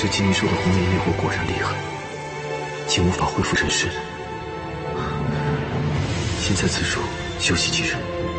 这金灵兽的红莲烈火果然厉害，竟无法恢复真身。先在此处休息几日。